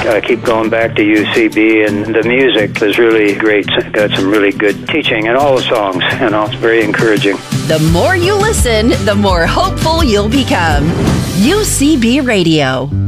I keep going back to UCB, and the music is really great. Got some really good teaching in all the songs, it's very encouraging. The more you listen, the more hopeful you'll become. UCB Radio.